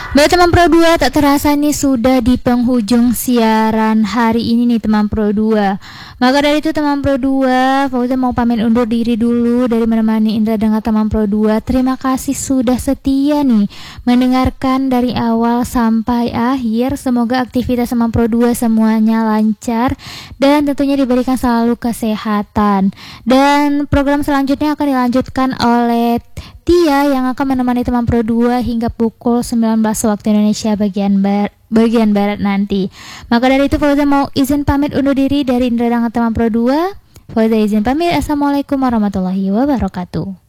Baik teman Pro 2, tak terasa nih sudah di penghujung siaran hari ini nih teman Pro 2. Maka dari itu teman Pro 2, Fauza mau pamit undur diri dulu dari menemani Indra dengan teman Pro 2. Terima kasih sudah setia nih mendengarkan dari awal sampai akhir. Semoga aktivitas teman Pro 2 semuanya lancar dan tentunya diberikan selalu kesehatan. Dan program selanjutnya akan dilanjutkan oleh Tia yang akan menemani teman Pro 2 hingga pukul 19 waktu Indonesia bagian barat nanti. Maka dari itu Fauza mau izin pamit undur diri dari Indra dengan teman Pro 2. Fauza izin pamit. Assalamualaikum warahmatullahi wabarakatuh.